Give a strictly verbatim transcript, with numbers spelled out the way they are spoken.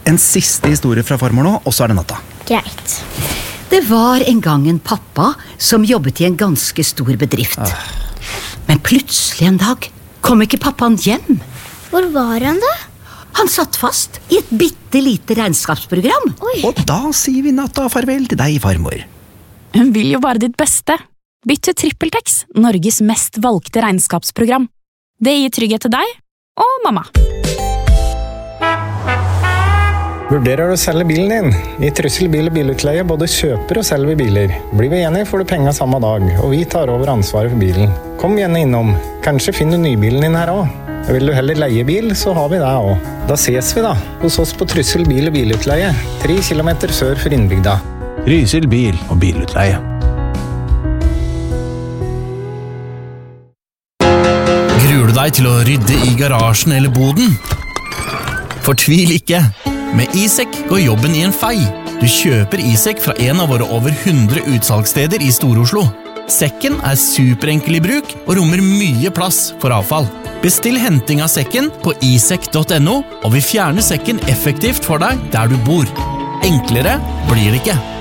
En siste historie fra farmor nå, og så er det natta. Greit. Det var en gang en pappa som jobbet i en ganske stor bedrift. Ah. Men plutselig en dag kom ikke pappaen hjem. Hvor var han da? Han satt fast i et bitte lite regnskapsprogram. Oi. Og da sier vi natta farvel til deg, farmor. Hun vil jo bare ditt beste. Bytt til TrippelTex, Norges mest valgte regnskapsprogram. Det gir trygghet til deg og mamma. Vurderer du å selge bilen din? I Trysil bil- og bilutleie både kjøper og selger vi biler. Blir vi enige får du penger samme dag, og vi tar over ansvaret for bilen. Kom gjerne innom. Kanskje finner du nybilen din her også. Vil du heller leie bil, så har vi det også. Da ses vi da, hos oss på Trysil bil- og bilutleie, tre kilometer sør for innbygda. Trysil bil- og bilutleie. Gruer du deg til å rydde i garasjen eller boden? Fortvil ikke. Med iSek går jobben i en fei. Du kjøper iSek fra en av våre over hundre utsalgssteder i Stor-Oslo. Sekken er superenkel i bruk og rommer mye plass for avfall. Bestill henting av sekken på isek punktum no, og vi fjerner sekken effektivt for deg der du bor. Enklere blir det ikke.